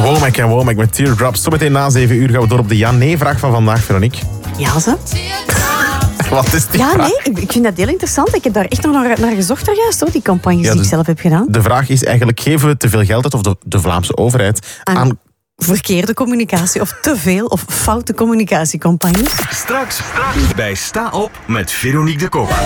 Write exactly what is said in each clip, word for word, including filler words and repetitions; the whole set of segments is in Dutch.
Womack en Womack met Teardrops. Zometeen na zeven uur gaan we door op de ja-nee-vraag van vandaag, Veronique. Ja, ze. Wat is die ja, vraag? nee, ik vind dat heel interessant. Ik heb daar echt nog naar, naar gezocht, daar juist, hoor, die campagnes ja, die ik zelf heb gedaan. De vraag is eigenlijk, geven we te veel geld uit, of de, de Vlaamse overheid, aan... aan verkeerde communicatie of te veel of foute communicatiecampagnes? Straks, straks bij Sta Op met Veronique de Koper.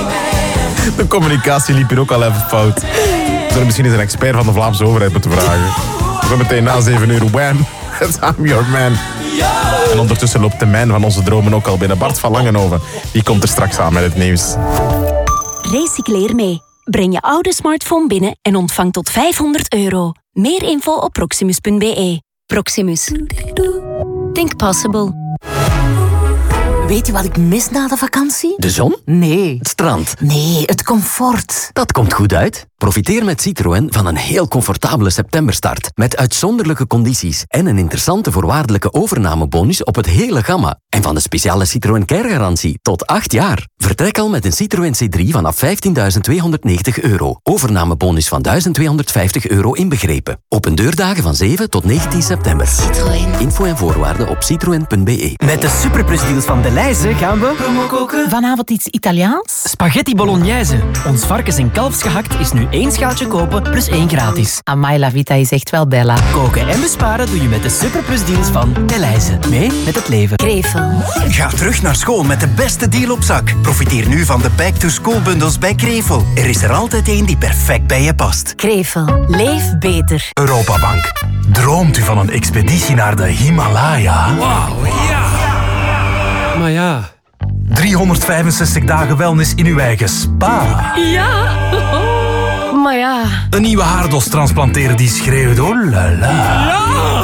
De communicatie liep hier ook al even fout. Zullen misschien eens een expert van de Vlaamse overheid moeten vragen. Zometeen na zeven uur, Wham! I'm your man. En ondertussen loopt de mijn van onze dromen ook al binnen. Bart van Langenhoven, die komt er straks aan met het nieuws. Recycleer mee. Breng je oude smartphone binnen en ontvang tot vijfhonderd euro. Meer info op proximus punt b e. Proximus. Think possible. Weet je wat ik mis na de vakantie? De zon? Nee. Het strand? Nee, het comfort. Dat komt goed uit. Profiteer met Citroën van een heel comfortabele septemberstart. Met uitzonderlijke condities en een interessante voorwaardelijke overnamebonus op het hele gamma. En van de speciale Citroën Care-garantie tot acht jaar. Vertrek al met een Citroën C drie vanaf vijftienduizend tweehonderdnegentig euro. Overnamebonus van duizend tweehonderdvijftig euro inbegrepen. Open deurdagen van zeven tot negentien september. Citroën. Info en voorwaarden op citroën punt b e. Met de superplusdeals van Delhaize gaan we promo koken. Vanavond iets Italiaans? Spaghetti bolognese. Ons varkens- en kalfsgehakt is nu één schaaltje kopen plus één gratis. Amai, la vita is echt wel bella. Koken en besparen doe je met de superplusdeals van Delhaize. Mee met het leven. Krevel. Ga terug naar school met de beste deal op zak. Profiteer nu van de back-to-school bundels bij Krevel. Er is er altijd één die perfect bij je past. Krevel. Leef beter. Europabank. Droomt u van een expeditie naar de Himalaya? Wauw, ja! Maar ja... driehonderdvijfenzestig dagen wellness in uw eigen spa. Ja! Maar ja... Een nieuwe haardos transplanteren die schreeuwt, oh la la. Ja!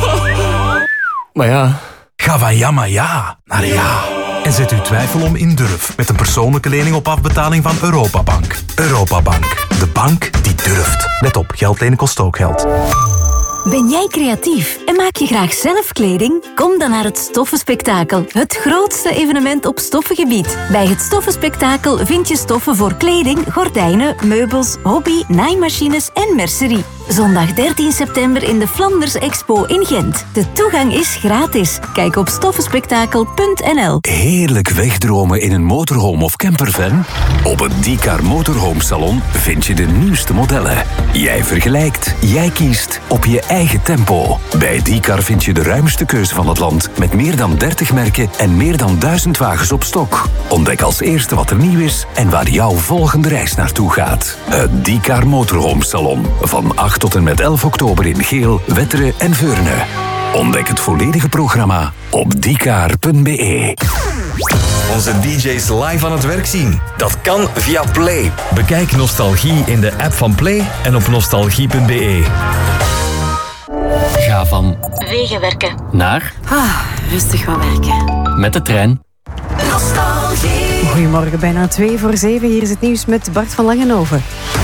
Maar ja... Ga van ja maar ja naar ja. En zet uw twijfel om in durf met een persoonlijke lening op afbetaling van Europabank. Europabank, de bank die durft. Let op, geld lenen kost ook geld. Ben jij creatief en maak je graag zelf kleding? Kom dan naar het Stoffenspektakel, het grootste evenement op stoffengebied. Bij het Stoffenspektakel vind je stoffen voor kleding, gordijnen, meubels, hobby, naaimachines en mercerie. Zondag dertien september in de Flanders Expo in Gent. De toegang is gratis. Kijk op stoffenspektakel punt n l. Heerlijk wegdromen in een motorhome of campervan? Op het Diecar Motorhome Salon vind je de nieuwste modellen. Jij vergelijkt, jij kiest op je eigen tempo. Bij Diecar vind je de ruimste keuze van het land met meer dan dertig merken en meer dan duizend wagens op stok. Ontdek als eerste wat er nieuw is en waar jouw volgende reis naartoe gaat. Het Diecar Motorhome Salon van acht tot en met elf oktober in Geel, Wetteren en Veurne. Ontdek het volledige programma op diecar punt b e. Onze D J's live aan het werk zien? Dat kan via Play. Bekijk Nostalgie in de app van Play en op nostalgie punt b e. Ga van Wegenwerken. naar Ah, rustig gaan werken. met de trein. Nostalgie. Goedemorgen, bijna twee voor zeven. Hier is het nieuws met Bart van Langenhoven.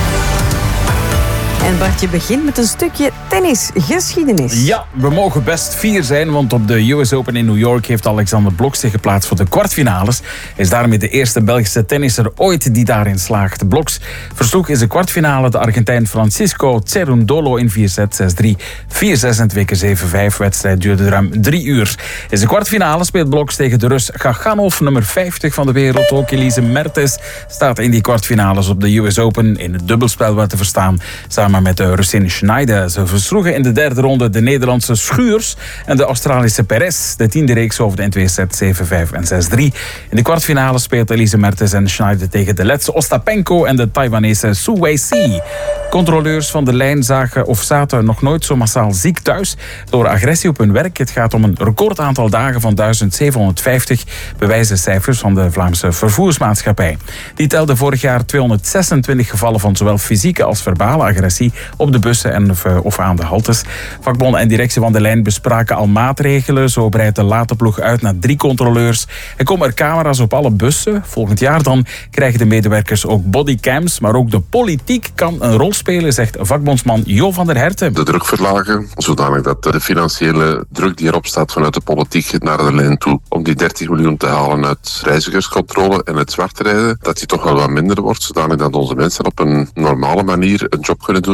En Bart, je begint met een stukje tennisgeschiedenis. Ja, we mogen best fier zijn, want op de U S Open in New York heeft Alexander Blok zich geplaatst voor de kwartfinales. Hij is daarmee de eerste Belgische tennisser ooit die daarin slaagt. Bloks versloeg in zijn kwartfinale de Argentijn Francisco Cerundolo in vier sets, zes drie, vier zes en twee keer zeven vijf. Wedstrijd duurde ruim drie uur. In zijn kwartfinale speelt Bloks tegen de Rus Gaganov, nummer vijftig van de wereld. Ook Elise Mertens staat in die kwartfinales op de U S Open. In het dubbelspel werd te verstaan, samen met de Russin Schneider. Ze versloegen in de derde ronde de Nederlandse Schuurs en de Australische Perez. De tiende reeks over in twee sets, zeven vijf en zes drie. In de kwartfinale speelt Elise Mertens en Schneider tegen de Letse Ostapenko en de Taiwanese Su Wei-si. Controleurs van de lijn zagen of zaten nog nooit zo massaal ziek thuis door agressie op hun werk. Het gaat om een recordaantal dagen van duizend zevenhonderdvijftig, bewijzen cijfers van de Vlaamse Vervoersmaatschappij. Die telde vorig jaar tweehonderdzesentwintig gevallen van zowel fysieke als verbale agressie op de bussen en of, of aan de haltes. Vakbonden en directie van de lijn bespraken al maatregelen. Zo breidt de late ploeg uit naar drie controleurs. Er komen er camera's op alle bussen. Volgend jaar dan krijgen de medewerkers ook bodycams. Maar ook de politiek kan een rol spelen, zegt vakbondsman Jo van der Herten. De druk verlagen, zodanig dat de financiële druk die erop staat vanuit de politiek naar de lijn toe, om die dertig miljoen te halen uit reizigerscontrole en het zwartrijden, dat die toch wel wat minder wordt, zodanig dat onze mensen op een normale manier een job kunnen doen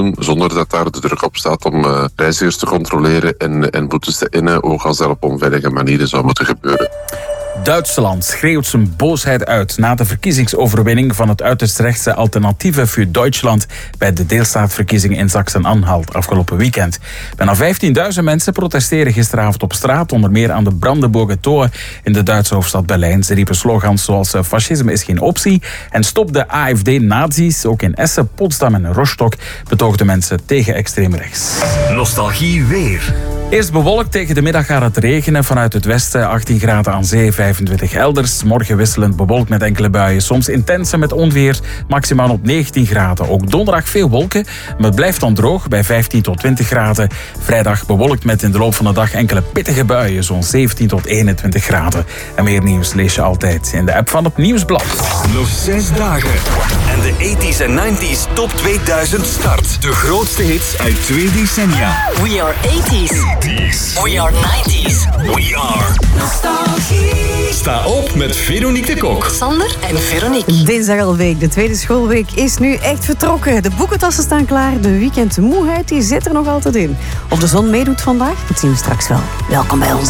doen, zonder dat daar de druk op staat om uh, reizigers te controleren en, en boetes te innen, ook als dat op onveilige manieren zou moeten gebeuren. Duitsland schreeuwt zijn boosheid uit na de verkiezingsoverwinning van het uiterst rechtse Alternatieve für Deutschland bij de deelstaatverkiezingen in Sachsen-Anhalt afgelopen weekend. Bijna vijftienduizend mensen protesteren gisteravond op straat, onder meer aan de Brandenburger Tor in de Duitse hoofdstad Berlijn. Ze riepen slogans zoals fascisme is geen optie en stop de A F D-nazi's. Ook in Essen, Potsdam en Rostock betoogden mensen tegen extreem rechts. Nostalgie weer. Eerst bewolkt, tegen de middag gaat het regenen. Vanuit het westen achttien graden aan zee, vijfentwintig elders. Morgen wisselend bewolkt met enkele buien. Soms intense met onweer, maximaal op negentien graden. Ook donderdag veel wolken, maar het blijft dan droog bij vijftien tot twintig graden. Vrijdag bewolkt met in de loop van de dag enkele pittige buien. Zo'n zeventien tot eenentwintig graden. En meer nieuws lees je altijd in de app van het Nieuwsblad. Nog zes dagen. En de eighties en nineties top tweeduizend start. De grootste hits uit twee decennia. We are eighties. We are nineties. We are Nostalgie. Sta op met Veronique de Kok. Sander en Veronique. Dinsdag alweer, de tweede schoolweek is nu echt vertrokken. De boekentassen staan klaar, de weekendmoeheid die zit er nog altijd in. Of de zon meedoet vandaag, dat zien we straks wel. Welkom bij ons.